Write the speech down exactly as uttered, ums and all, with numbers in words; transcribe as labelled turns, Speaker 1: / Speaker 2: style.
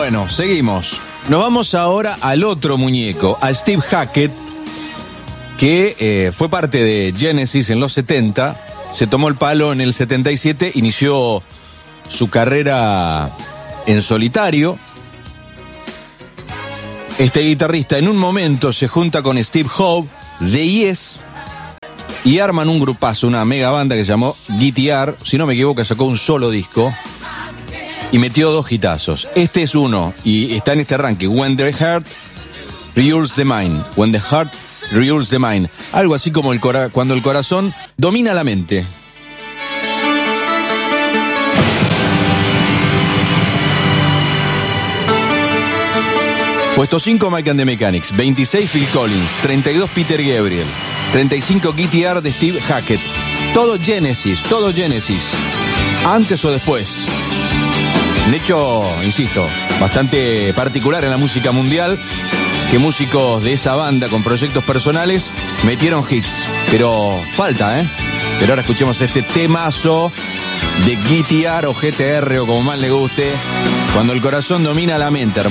Speaker 1: Bueno, seguimos. Nos vamos ahora al otro muñeco, a Steve Hackett, que eh, fue parte de Genesis en los setenta, se tomó el palo en el setenta y siete, inició su carrera en solitario. Este guitarrista en un momento se junta con Steve Howe de Yes y arman un grupazo, una mega banda que se llamó G T R. Si no me equivoco, sacó un solo disco y metió dos hitazos. Este es uno y está en este ranking: When the Heart Rules the Mind. When the Heart Rules the Mind. Algo así como el cora- cuando el corazón domina la mente. Puesto cinco, Mike and the Mechanics. veintiséis, Phil Collins. treinta y dos, Peter Gabriel. treinta y cinco, G T R de Steve Hackett. Todo Genesis, todo Genesis. Antes o después. Un hecho, insisto, bastante particular en la música mundial, que músicos de esa banda con proyectos personales metieron hits. Pero falta, ¿eh? Pero ahora escuchemos este temazo de G T R o G T R o como más le guste. Cuando el corazón domina la mente, hermano.